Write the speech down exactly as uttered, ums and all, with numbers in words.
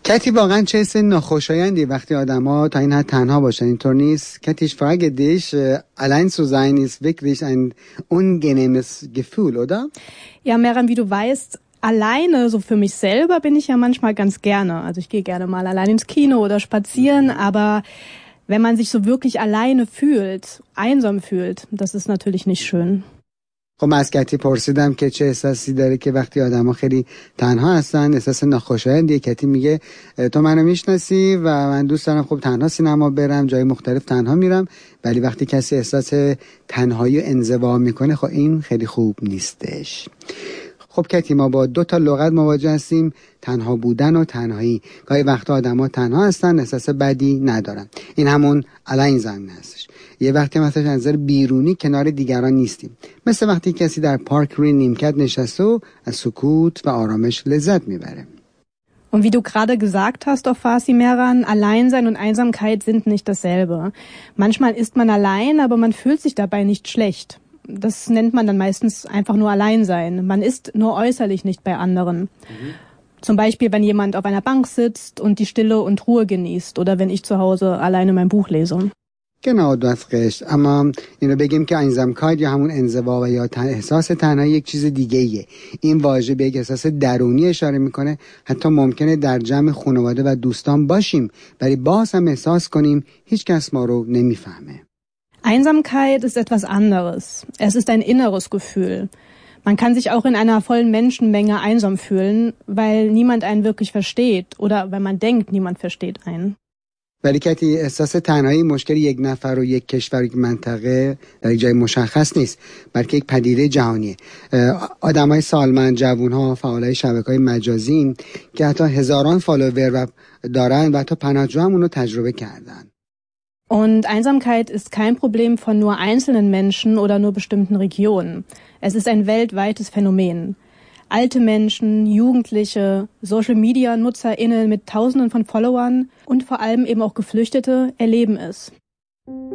کتی واقعا چه حس ناخوشایندی وقتی آدما تا این حد تنها باشن، اینطور نیست؟ Kathi, ich frage dich, allein zu sein ist wirklich ein unangenehmes Gefühl, oder? Ja, Meran, wie du weißt, alleine, so für mich selber, bin ich ja manchmal ganz gerne. Also ich gehe gerne mal allein ins Kino oder spazieren, aber wenn man sich so wirklich alleine fühlt, einsam fühlt, das ist natürlich nicht schön. خب من از کتی پرسیدم که چه احساسی داره که وقتی آدما خیلی تنها هستن، احساس ناخوشایندیه. کتی میگه تو منو میشناسی و من دوست دارم خب تنها سینما برم، جای مختلف تنها میرم، ولی وقتی کسی احساس تنهایی و انزوا میکنه خب این خیلی خوب نیستش. خب کتی، ما با دو تا لغت مواجه هستیم، تنها بودن و تنهایی. گاهی وقتا آدما تنها هستن، احساس بدی ندارن، این همون allein sein هستش. یه وقتی مثلا از نظر بیرونی کنار دیگران نیستیم، مثل وقتی کسی در پارک روی نیمکت نشسته و از سکوت و آرامش لذت میبره. Und wie du gerade gesagt hast auf Farsi Meran, Alleinsein und Einsamkeit sind nicht dasselbe. Manchmal ist man allein, aber man fühlt sich dabei nicht schlecht. Das nennt man dann meistens einfach nur Alleinsein. Man ist nur äußerlich nicht bei anderen. Mhm. Zum Beispiel, wenn jemand auf einer Bank sitzt und die Stille und Ruhe genießt oder wenn ich zu Hause alleine mein Buch lese. genau das recht. اما اینو بگیم که einsamkeit یا همون انزوا و یا احساس تنهایی یک چیز دیگه ایه. این واژه به یک احساس درونی اشاره میکنه. حتی ممکنه در جمع خانواده و دوستان باشیم ولی باز هم احساس کنیم هیچ کس ما رو نمیفهمه. Einsamkeit ist etwas anderes. Es ist ein inneres Gefühl. Man kann sich auch in einer vollen Menschenmenge einsam fühlen, weil niemand einen wirklich versteht oder weil man denkt, niemand versteht einen. ولی کتی احساس تنهایی مشکل یک نفر و یک کشور و یک منطقه در یک جای مشخص نیست، بلکه یک پدیده جهانیه. آدمای سالمند، جوانها، فعالای شبکه‌های مجازی که حتی هزاران فالوور دارن و حتی پناهجو هم اونو تجربه کردن. Und Einsamkeit ist kein Problem von nur einzelnen Menschen oder nur bestimmten Regionen. Es ist ein weltweites Phänomen. Alte Menschen, Jugendliche, Social-Media-NutzerInnen mit Tausenden von Followern und vor allem eben auch Geflüchtete erleben es.